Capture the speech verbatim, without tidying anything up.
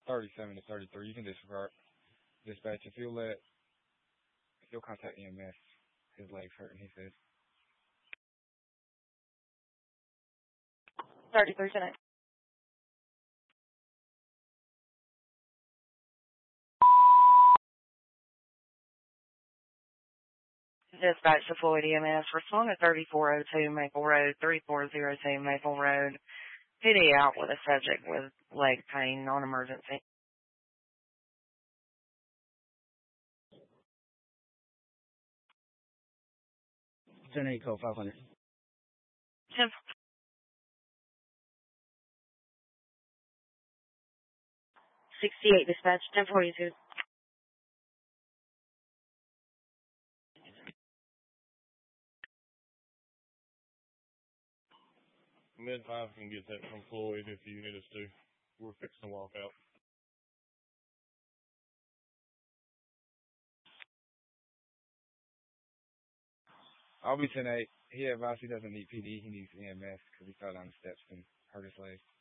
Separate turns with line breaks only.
thirty-seven to thirty-three. You can disregard dispatch if you'll let if you'll contact E M S. His leg's hurting. He says.
thirty-three tonight. Dispatch to Floyd E M S. Respond to thirty-four oh two Maple Road, thirty-four oh two Maple Road. P D out with a subject with leg pain, non-emergency.
ten eight code five hundred.
ten sixty-eight dispatch, ten forty-two.
Mid five can get that from Floyd if you need us to. We're fixing to walk out.
I'll be ten eight. He advised he doesn't need P D. He needs E M S because he fell down the steps and hurt his leg.